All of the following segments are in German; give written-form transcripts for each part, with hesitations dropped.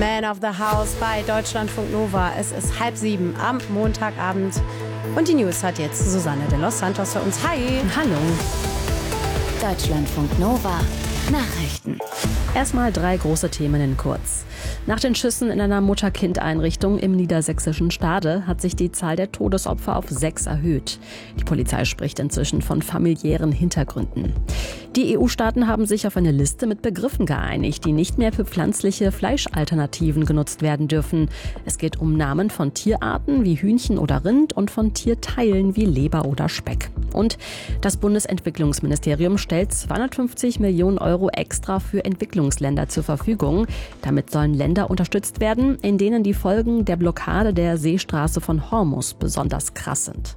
Man of the House bei Deutschlandfunk Nova. Es ist 6:30 am Montagabend. Und die News hat jetzt Susanne de los Santos für uns. Hi. Hallo. Deutschlandfunk Nova. Nachrichten. Erstmal 3 große Themen in kurz. Nach den Schüssen in einer Mutter-Kind-Einrichtung im niedersächsischen Stade hat sich die Zahl der Todesopfer auf 6 erhöht. Die Polizei spricht inzwischen von familiären Hintergründen. Die EU-Staaten haben sich auf eine Liste mit Begriffen geeinigt, die nicht mehr für pflanzliche Fleischalternativen genutzt werden dürfen. Es geht um Namen von Tierarten wie Hühnchen oder Rind und von Tierteilen wie Leber oder Speck. Und das Bundesentwicklungsministerium stellt 250 Millionen Euro extra für Entwicklungsländer zur Verfügung. Damit sollen Länder unterstützt werden, in denen die Folgen der Blockade der Seestraße von Hormuz besonders krass sind.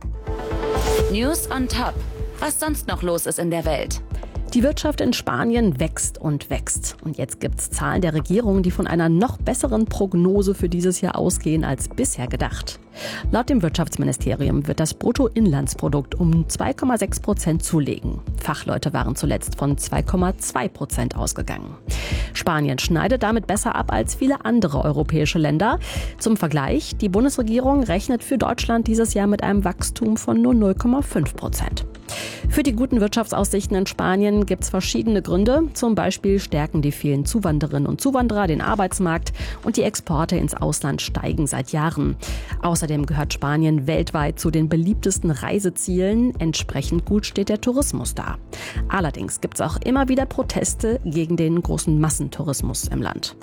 News on top. Was sonst noch los ist in der Welt? Die Wirtschaft in Spanien wächst und wächst. Und jetzt gibt es Zahlen der Regierung, die von einer noch besseren Prognose für dieses Jahr ausgehen als bisher gedacht. Laut dem Wirtschaftsministerium wird das Bruttoinlandsprodukt um 2,6% zulegen. Fachleute waren zuletzt von 2,2% ausgegangen. Spanien schneidet damit besser ab als viele andere europäische Länder. Zum Vergleich, die Bundesregierung rechnet für Deutschland dieses Jahr mit einem Wachstum von nur 0,5%. Für die guten Wirtschaftsaussichten in Spanien gibt es verschiedene Gründe. Zum Beispiel stärken die vielen Zuwanderinnen und Zuwanderer den Arbeitsmarkt und die Exporte ins Ausland steigen seit Jahren. Außerdem gehört Spanien weltweit zu den beliebtesten Reisezielen. Entsprechend gut steht der Tourismus da. Allerdings gibt es auch immer wieder Proteste gegen den großen Massentourismus im Land.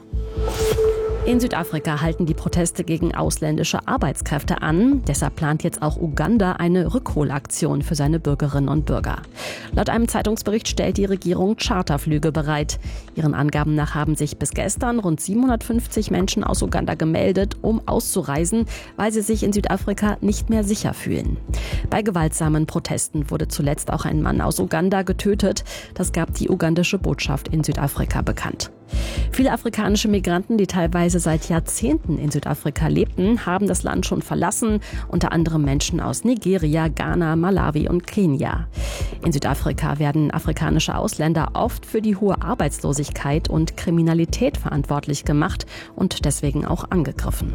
In Südafrika halten die Proteste gegen ausländische Arbeitskräfte an. Deshalb plant jetzt auch Uganda eine Rückholaktion für seine Bürgerinnen und Bürger. Laut einem Zeitungsbericht stellt die Regierung Charterflüge bereit. Ihren Angaben nach haben sich bis gestern rund 750 Menschen aus Uganda gemeldet, um auszureisen, weil sie sich in Südafrika nicht mehr sicher fühlen. Bei gewaltsamen Protesten wurde zuletzt auch ein Mann aus Uganda getötet. Das gab die ugandische Botschaft in Südafrika bekannt. Viele afrikanische Migranten, die teilweise seit Jahrzehnten in Südafrika lebten, haben das Land schon verlassen, unter anderem Menschen aus Nigeria, Ghana, Malawi und Kenia. In Südafrika werden afrikanische Ausländer oft für die hohe Arbeitslosigkeit und Kriminalität verantwortlich gemacht und deswegen auch angegriffen.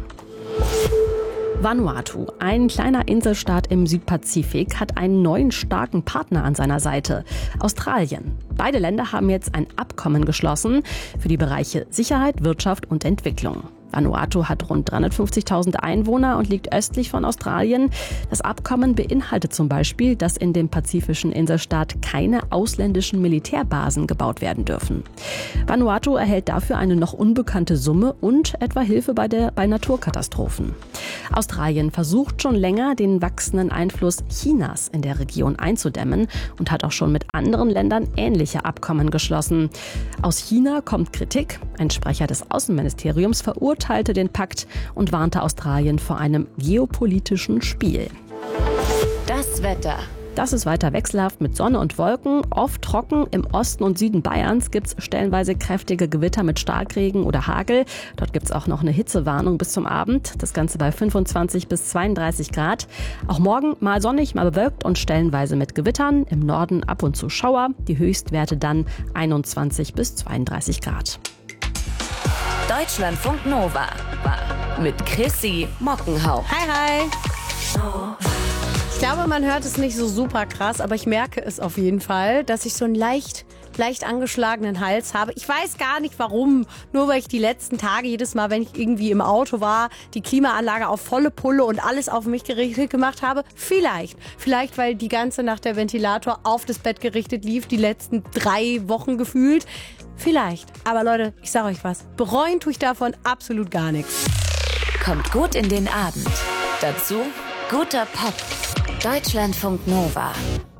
Vanuatu, ein kleiner Inselstaat im Südpazifik, hat einen neuen starken Partner an seiner Seite: Australien. Beide Länder haben jetzt ein Abkommen geschlossen für die Bereiche Sicherheit, Wirtschaft und Entwicklung. Vanuatu hat rund 350.000 Einwohner und liegt östlich von Australien. Das Abkommen beinhaltet zum Beispiel, dass in dem pazifischen Inselstaat keine ausländischen Militärbasen gebaut werden dürfen. Vanuatu erhält dafür eine noch unbekannte Summe und etwa Hilfe bei Naturkatastrophen. Australien versucht schon länger, den wachsenden Einfluss Chinas in der Region einzudämmen und hat auch schon mit anderen Ländern ähnliche Abkommen geschlossen. Aus China kommt Kritik. Ein Sprecher des Außenministeriums verurteilte den Pakt und warnte Australien vor einem geopolitischen Spiel. Das Wetter. Das ist weiter wechselhaft mit Sonne und Wolken, oft trocken. Im Osten und Süden Bayerns gibt es stellenweise kräftige Gewitter mit Starkregen oder Hagel. Dort gibt es auch noch eine Hitzewarnung bis zum Abend. Das Ganze bei 25 bis 32 Grad. Auch morgen mal sonnig, mal bewölkt und stellenweise mit Gewittern. Im Norden ab und zu Schauer. Die Höchstwerte dann 21 bis 32 Grad. Deutschlandfunk Nova mit Chrissy Mockenhaupt. Hi, hi. Ich glaube, man hört es nicht so super krass, aber ich merke es auf jeden Fall, dass ich so einen leicht angeschlagenen Hals habe. Ich weiß gar nicht warum, nur weil ich die letzten Tage jedes Mal, wenn ich irgendwie im Auto war, die Klimaanlage auf volle Pulle und alles auf mich gerichtet gemacht habe. Vielleicht, weil die ganze Nacht der Ventilator auf das Bett gerichtet lief, die letzten 3 Wochen gefühlt. Vielleicht. Aber Leute, ich sage euch was, bereuen tue ich davon absolut gar nichts. Kommt gut in den Abend. Dazu guter Pop. Deutschlandfunk Nova.